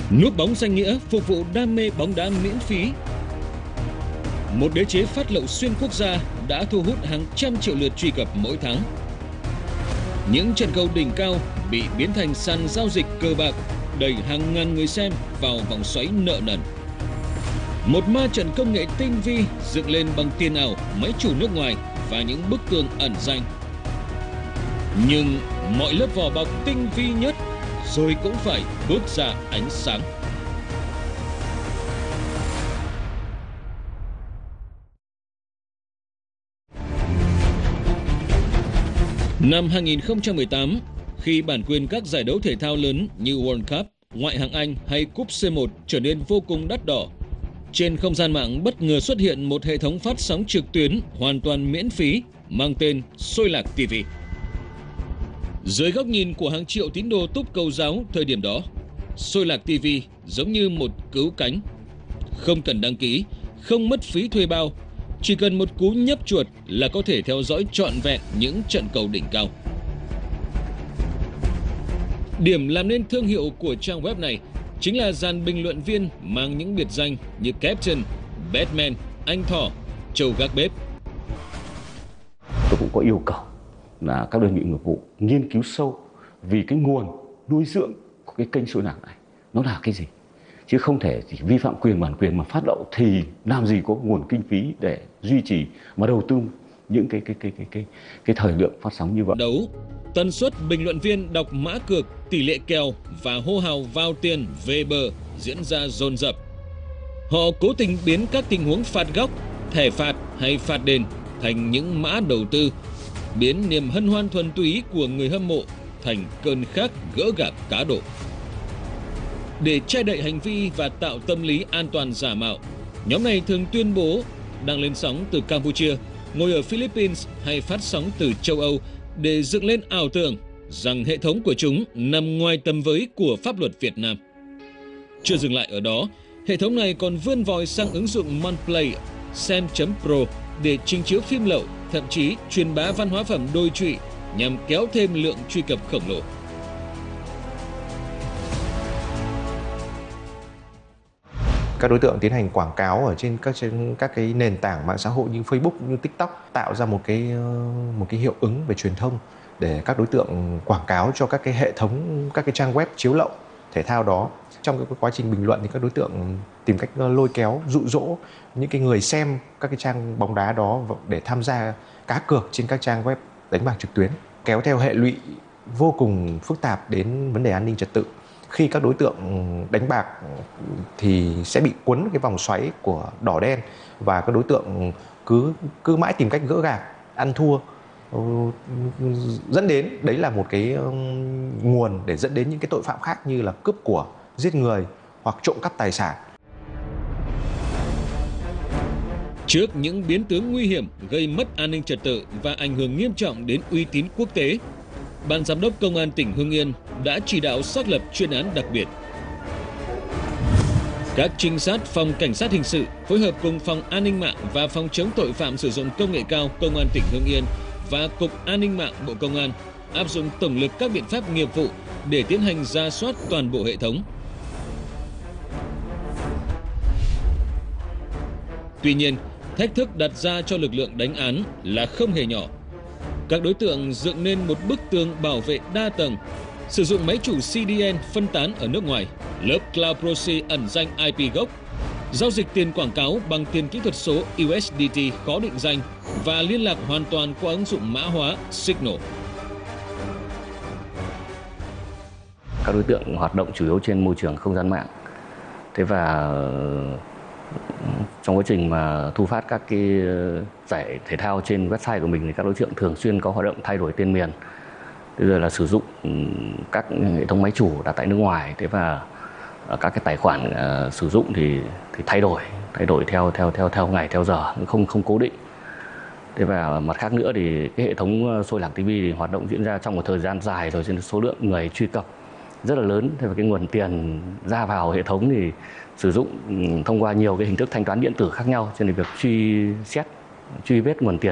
Núp bóng danh nghĩa phục vụ đam mê bóng đá miễn phí. Một đế chế phát lậu xuyên quốc gia đã thu hút hàng trăm triệu lượt truy cập mỗi tháng. Những trận cầu đỉnh cao bị biến thành sàn giao dịch cờ bạc, đẩy hàng ngàn người xem vào vòng xoáy nợ nần. Một ma trận công nghệ tinh vi dựng lên bằng tiền ảo, máy chủ nước ngoài và những bức tường ẩn danh. Nhưng mọi lớp vỏ bọc tinh vi nhất rồi cũng phải bước ra ánh sáng. Năm 2018, khi bản quyền các giải đấu thể thao lớn như World Cup, Ngoại hạng Anh hay Cúp C1 trở nên vô cùng đắt đỏ, trên không gian mạng bất ngờ xuất hiện một hệ thống phát sóng trực tuyến hoàn toàn miễn phí mang tên Xôi Lạc TV. Dưới góc nhìn của hàng triệu tín đồ túc Cầu giáo thời điểm đó, Xôi Lạc TV giống như một cứu cánh. Không cần đăng ký, không mất phí thuê bao, chỉ cần một cú nhấp chuột là có thể theo dõi trọn vẹn những trận cầu đỉnh cao. Điểm làm nên thương hiệu của trang web này chính là dàn bình luận viên mang những biệt danh như Captain, Batman, Anh Thỏ, Châu Gác Bếp. Tôi cũng có yêu cầu là các đơn vị nghiệp vụ nghiên cứu sâu vì cái nguồn nuôi dưỡng của cái kênh Xôi Lạc này nó là cái gì, chứ không thể chỉ vi phạm quyền bản quyền mà phát lậu thì làm gì có nguồn kinh phí để duy trì mà đầu tư những cái thời lượng phát sóng như vậy. Đấu, tần suất bình luận viên đọc mã cược, tỷ lệ kèo và hô hào vào tiền về bờ diễn ra dồn dập. Họ cố tình biến các tình huống phạt góc, thẻ phạt hay phạt đền thành những mã đầu tư, biến niềm hân hoan thuần túy của người hâm mộ thành cơn khát gỡ gạc cá độ. Để che đậy hành vi và tạo tâm lý an toàn giả mạo, nhóm này thường tuyên bố đang lên sóng từ Campuchia, ngồi ở Philippines hay phát sóng từ châu Âu để dựng lên ảo tưởng rằng hệ thống của chúng nằm ngoài tầm với của pháp luật Việt Nam. Chưa dừng lại ở đó, hệ thống này còn vươn vòi sang ứng dụng Monplay, Xem.pro để trình chiếu phim lậu, thậm chí truyền bá văn hóa phẩm đồi trụy nhằm kéo thêm lượng truy cập khổng lồ. Các đối tượng tiến hành quảng cáo ở trên các cái nền tảng mạng xã hội như Facebook, như TikTok, tạo ra một cái hiệu ứng về truyền thông để các đối tượng quảng cáo cho các cái hệ thống, các cái trang web chiếu lậu thể thao đó. Trong cái quá trình bình luận thì các đối tượng tìm cách lôi kéo, dụ dỗ những cái người xem các cái trang bóng đá đó để tham gia cá cược trên các trang web đánh bạc trực tuyến, kéo theo hệ lụy vô cùng phức tạp đến vấn đề an ninh trật tự. Khi các đối tượng đánh bạc thì sẽ bị cuốn cái vòng xoáy của đỏ đen và các đối tượng cứ mãi tìm cách gỡ gạc, ăn thua, dẫn đến đấy là một cái nguồn để dẫn đến những cái tội phạm khác như là cướp của, giết người hoặc trộm cắp tài sản. Trước những biến tướng nguy hiểm gây mất an ninh trật tự và ảnh hưởng nghiêm trọng đến uy tín quốc tế, Ban Giám đốc Công an tỉnh Hưng Yên đã chỉ đạo xác lập chuyên án đặc biệt. Các trinh sát Phòng Cảnh sát Hình sự phối hợp cùng Phòng An ninh mạng và Phòng chống tội phạm sử dụng công nghệ cao Công an tỉnh Hưng Yên và Cục An ninh mạng Bộ Công an áp dụng tổng lực các biện pháp nghiệp vụ để tiến hành rà soát toàn bộ hệ thống. Tuy nhiên, thách thức đặt ra cho lực lượng đánh án là không hề nhỏ. Các đối tượng dựng nên một bức tường bảo vệ đa tầng, sử dụng máy chủ CDN phân tán ở nước ngoài, lớp Cloud Proxy ẩn danh IP gốc, giao dịch tiền quảng cáo bằng tiền kỹ thuật số USDT khó định danh và liên lạc hoàn toàn qua ứng dụng mã hóa Signal. Các đối tượng hoạt động chủ yếu trên môi trường không gian mạng. Thế và trong quá trình mà thu phát các cái giải thể thao trên website của mình thì các đối tượng thường xuyên có hoạt động thay đổi tên miền. Bây giờ là sử dụng các hệ thống máy chủ đặt tại nước ngoài, thế và các cái tài khoản sử dụng thì thay đổi theo ngày theo giờ, không cố định. Thế và mặt khác nữa thì cái hệ thống Xôi Lạc TV thì hoạt động diễn ra trong một thời gian dài rồi, trên số lượng người truy cập rất là lớn. Thế và cái nguồn tiền ra vào hệ thống thì sử dụng thông qua nhiều cái hình thức thanh toán điện tử khác nhau, cho nên việc truy vết nguồn tiền